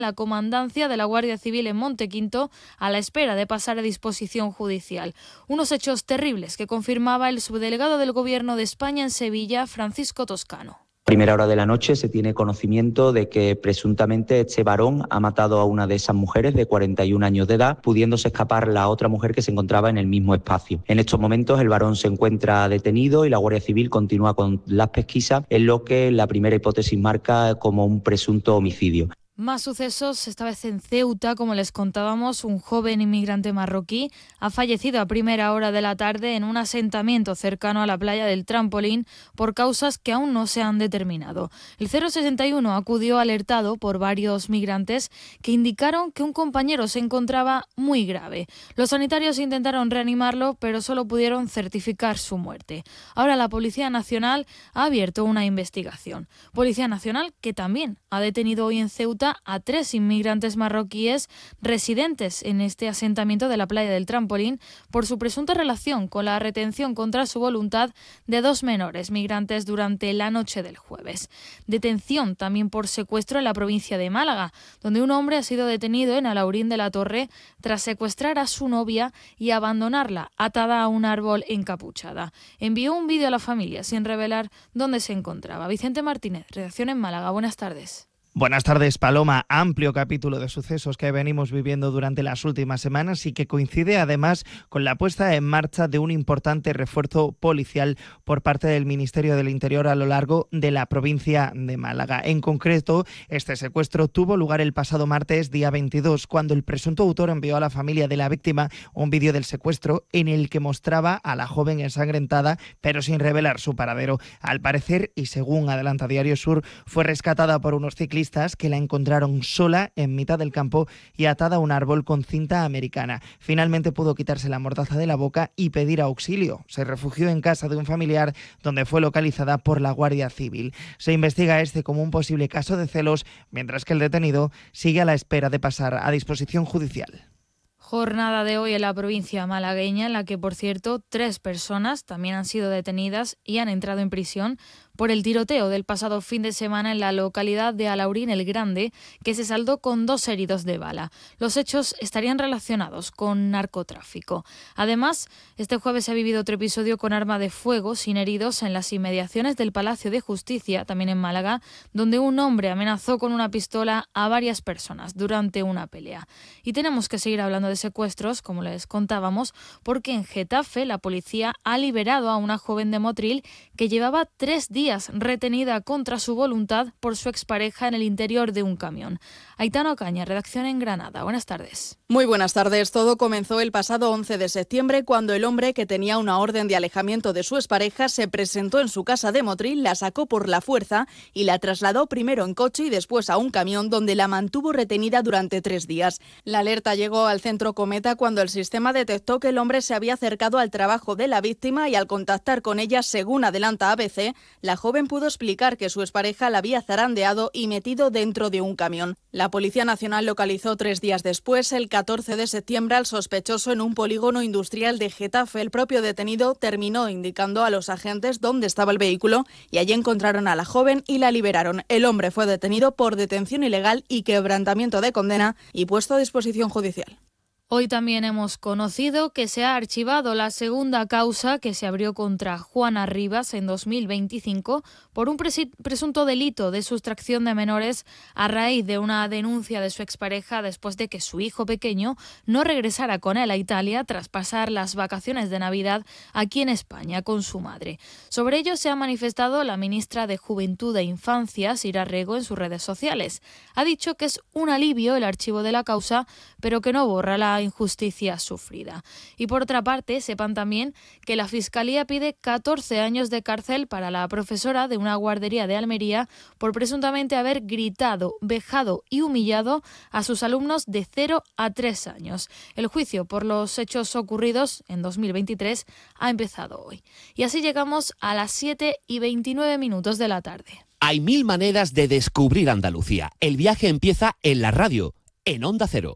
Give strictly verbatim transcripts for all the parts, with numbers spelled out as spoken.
la comandancia de la Guardia Civil en Montequinto a la espera de pasar a disposición judicial. Unos hechos terribles que confirmaba el subdelegado del Gobierno de España en Sevilla, Francisco Toscano. Primera hora de la noche se tiene conocimiento de que presuntamente este varón ha matado a una de esas mujeres de cuarenta y un años de edad, pudiéndose escapar la otra mujer que se encontraba en el mismo espacio. En estos momentos el varón se encuentra detenido y la Guardia Civil continúa con las pesquisas en lo que la primera hipótesis marca como un presunto homicidio. Más sucesos, esta vez en Ceuta, como les contábamos, un joven inmigrante marroquí ha fallecido a primera hora de la tarde en un asentamiento cercano a la playa del Trampolín por causas que aún no se han determinado. El cero sesenta y uno acudió alertado por varios migrantes que indicaron que un compañero se encontraba muy grave. Los sanitarios intentaron reanimarlo, pero solo pudieron certificar su muerte. Ahora la Policía Nacional ha abierto una investigación. Policía Nacional que también ha detenido hoy en Ceuta a tres inmigrantes marroquíes residentes en este asentamiento de la playa del Trampolín por su presunta relación con la retención contra su voluntad de dos menores migrantes durante la noche del jueves. Detención también por secuestro en la provincia de Málaga, donde un hombre ha sido detenido en Alhaurín de la Torre tras secuestrar a su novia y abandonarla atada a un árbol encapuchada. Envió un vídeo a la familia sin revelar dónde se encontraba. Vicente Martínez, redacción en Málaga. Buenas tardes. Buenas tardes, Paloma. Amplio capítulo de sucesos que venimos viviendo durante las últimas semanas y que coincide además con la puesta en marcha de un importante refuerzo policial por parte del Ministerio del Interior a lo largo de la provincia de Málaga. En concreto, este secuestro tuvo lugar el pasado martes, día veintidós, cuando el presunto autor envió a la familia de la víctima un vídeo del secuestro en el que mostraba a la joven ensangrentada, pero sin revelar su paradero. Al parecer, y según adelanta Diario Sur, fue rescatada por unos ciclistas que la encontraron sola en mitad del campo y atada a un árbol con cinta americana. Finalmente pudo quitarse la mordaza de la boca y pedir auxilio. Se refugió en casa de un familiar donde fue localizada por la Guardia Civil. Se investiga este como un posible caso de celos, mientras que el detenido sigue a la espera de pasar a disposición judicial. Jornada de hoy en la provincia malagueña, en la que, por cierto, tres personas también han sido detenidas y han entrado en prisión por el tiroteo del pasado fin de semana en la localidad de Alhaurín el Grande, que se saldó con dos heridos de bala. Los hechos estarían relacionados con narcotráfico. Además, este jueves se ha vivido otro episodio con arma de fuego sin heridos en las inmediaciones del Palacio de Justicia, también en Málaga, donde un hombre amenazó con una pistola a varias personas durante una pelea. Y tenemos que seguir hablando de secuestros, como les contábamos, porque en Getafe la policía ha liberado a una joven de Motril que llevaba tres días retenida contra su voluntad por su expareja en el interior de un camión. Aitana Ocaña, redacción en Granada. Buenas tardes. Muy buenas tardes. Todo comenzó el pasado once de septiembre cuando el hombre, que tenía una orden de alejamiento de su expareja, se presentó en su casa de Motril, la sacó por la fuerza y la trasladó primero en coche y después a un camión donde la mantuvo retenida durante tres días. La alerta llegó al centro Cometa cuando el sistema detectó que el hombre se había acercado al trabajo de la víctima y al contactar con ella, según adelanta A B C, la joven pudo explicar que su expareja la había zarandeado y metido dentro de un camión. La Policía Nacional localizó tres días después, el catorce de septiembre, al sospechoso en un polígono industrial de Getafe. El propio detenido terminó indicando a los agentes dónde estaba el vehículo y allí encontraron a la joven y la liberaron. El hombre fue detenido por detención ilegal y quebrantamiento de condena y puesto a disposición judicial. Hoy también hemos conocido que se ha archivado la segunda causa que se abrió contra Juana Rivas en dos mil veinticinco por un presunto delito de sustracción de menores a raíz de una denuncia de su expareja después de que su hijo pequeño no regresara con él a Italia tras pasar las vacaciones de Navidad aquí en España con su madre. Sobre ello se ha manifestado la ministra de Juventud e Infancia, Sira Rego, en sus redes sociales. Ha dicho que es un alivio el archivo de la causa, pero que no borra la injusticia sufrida. Y por otra parte, sepan también que la Fiscalía pide catorce años de cárcel para la profesora de una guardería de Almería por presuntamente haber gritado, vejado y humillado a sus alumnos de cero a tres años. El juicio por los hechos ocurridos en dos mil veintitrés ha empezado hoy. Y así llegamos a las siete y veintinueve minutos de la tarde. Hay mil maneras de descubrir Andalucía. El viaje empieza en la radio, en Onda Cero.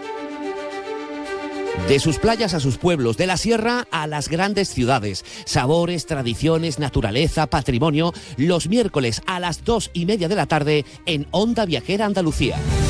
De sus playas a sus pueblos, de la sierra a las grandes ciudades. Sabores, tradiciones, naturaleza, patrimonio. Los miércoles a las dos y media de la tarde en Onda Viajera Andalucía.